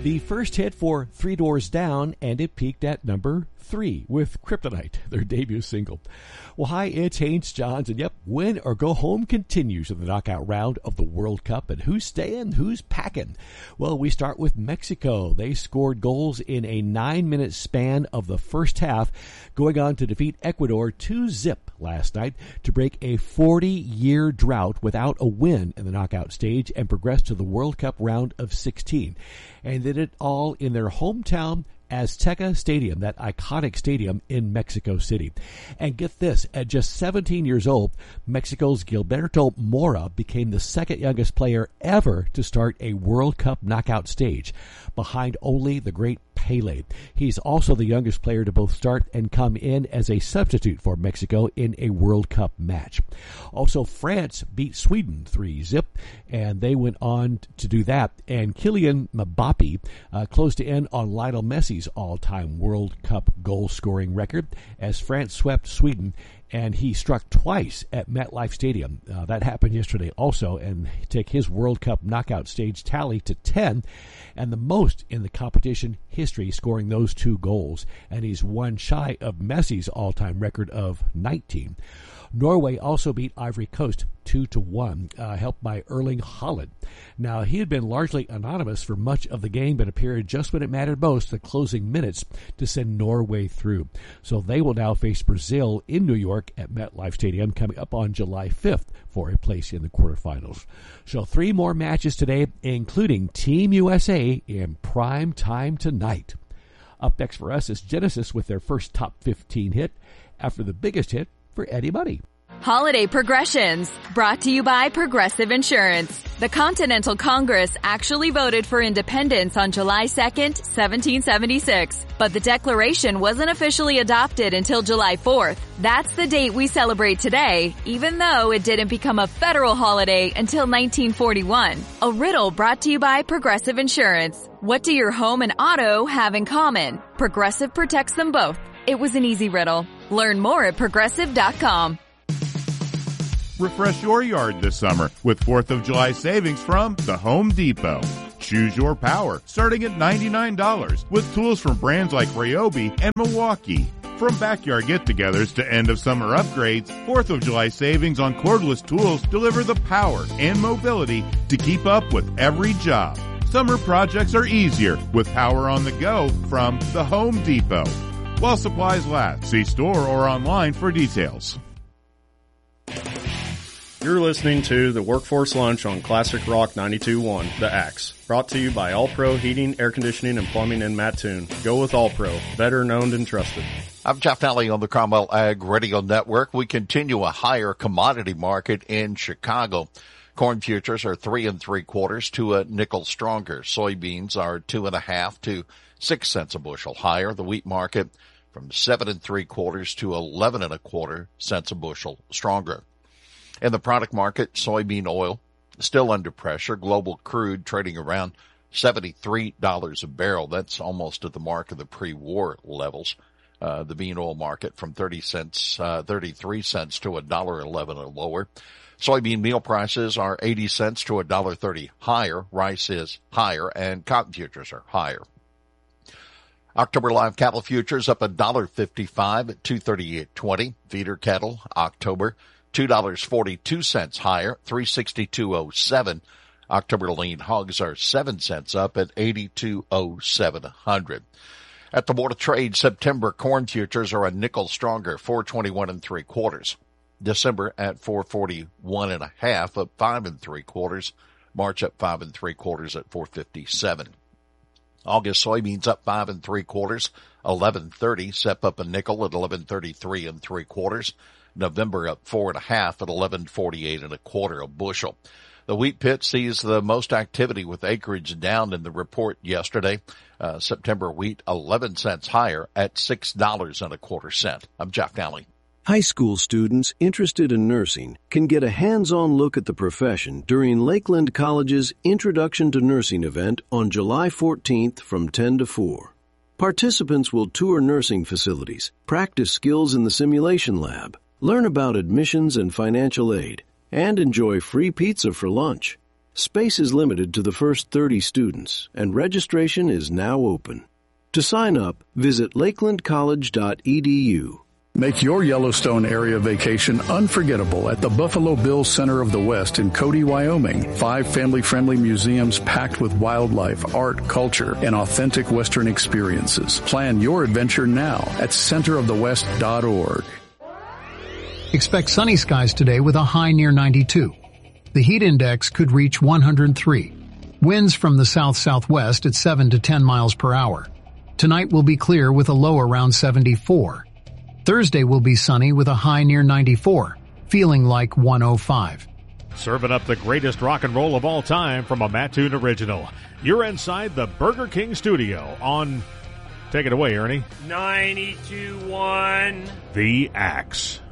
The first hit for Three Doors Down, and it peaked at number 3 with Kryptonite, their debut single. Well, hi, it's Haynes Johns, and yep, win or go home continues in the knockout round of the World Cup. And who's staying, who's packing? Well, we start with Mexico. They scored goals in a 9-minute span of the first half, going on to defeat Ecuador 2-0 last night to break a 40-year drought without a win in the knockout stage and progress to the World Cup round of 16. And did it all in their hometown Azteca Stadium, that iconic stadium in Mexico City. And get this, at just 17 years old, Mexico's Gilberto Mora became the second youngest player ever to start a World Cup knockout stage, behind only the great Pele. He's also the youngest player to both start and come in as a substitute for Mexico in a World Cup match. Also, France beat Sweden 3-0, and they went on to do that. And Kylian Mbappe closed in on Lionel Messi's all-time World Cup goal-scoring record as France swept Sweden, and he struck twice at MetLife Stadium. That happened yesterday also, and take his World Cup knockout stage tally to 10, and the most in the competition history, scoring those 2 goals. And he's one shy of Messi's all-time record of 19. Norway also beat Ivory Coast 2-1, helped by Erling Haaland. Now, he had been largely anonymous for much of the game, but appeared just when it mattered most, the closing minutes, to send Norway through. So they will now face Brazil in New York at MetLife Stadium coming up on July 5th for a place in the quarterfinals. So 3 more matches today, including Team USA in prime time tonight. Up next for us is Genesis with their first top 15 hit, after the biggest hit for Eddie Money. Holiday Progressions, brought to you by Progressive Insurance. The Continental Congress actually voted for independence on July 2nd, 1776, but the Declaration wasn't officially adopted until July 4th. That's the date we celebrate today, even though it didn't become a federal holiday until 1941. A riddle brought to you by Progressive Insurance. What do your home and auto have in common? Progressive protects them both. It was an easy riddle. Learn more at Progressive.com. Refresh your yard this summer with 4th of July savings from the Home Depot. Choose your power, starting at $99, with tools from brands like Ryobi and Milwaukee. From backyard get-togethers to end-of-summer upgrades, 4th of July savings on cordless tools deliver the power and mobility to keep up with every job. Summer projects are easier with power on the go from the Home Depot. While supplies last, see store or online for details. You're listening to the Workforce Lunch on Classic Rock 92.1, The Axe. Brought to you by All Pro Heating, Air Conditioning, and Plumbing in Mattoon. Go with All Pro, better known and trusted. I'm Jeff Nally on the Cromwell Ag Radio Network. We continue a higher commodity market in Chicago. Corn futures are 3 3/4 to a nickel stronger. Soybeans are 2.5 to 6 cents a bushel higher. The wheat market from 7 3/4 to 11 1/4 cents a bushel stronger. In the product market, soybean oil still under pressure. Global crude trading around $73 a barrel. That's almost at the mark of the pre-war levels. The bean oil market from 33 cents to $1.11 or lower. Soybean meal prices are 80 cents to $1.30 higher. Rice is higher, and cotton futures are higher. October live cattle futures up $1.55 at $238.20. Feeder cattle, October, $2.42 higher, $362.07. October lean hogs are 7 cents up at $82.07 a hundred. At the Board of Trade, September corn futures are a nickel stronger, 4.21 3/4. December at 4.41.5, up 5 3/4. March up 5 3/4 at 4.57. August soybeans up 5 3/4, 11.30. Sep up a nickel at 11.33 3/4. November up 4.5 at 11.48 1/4 a bushel. The wheat pit sees the most activity with acreage down in the report yesterday. September wheat 11 cents higher at $6 1/4. I'm Jeff Nally. High school students interested in nursing can get a hands-on look at the profession during Lakeland College's Introduction to Nursing event on July 14th from 10 to 4. Participants will tour nursing facilities, practice skills in the simulation lab, learn about admissions and financial aid, and enjoy free pizza for lunch. Space is limited to the first 30 students, and registration is now open. To sign up, visit lakelandcollege.edu. Make your Yellowstone area vacation unforgettable at the Buffalo Bill Center of the West in Cody, Wyoming. 5 family-friendly museums packed with wildlife, art, culture, and authentic Western experiences. Plan your adventure now at centerofthewest.org. Expect sunny skies today with a high near 92. The heat index could reach 103. Winds from the south-southwest at 7 to 10 miles per hour. Tonight will be clear with a low around 74. Thursday will be sunny with a high near 94, feeling like 105. Serving up the greatest rock and roll of all time from a Mattoon original. You're inside the Burger King studio on... Take it away, Ernie. 92.1. The Axe.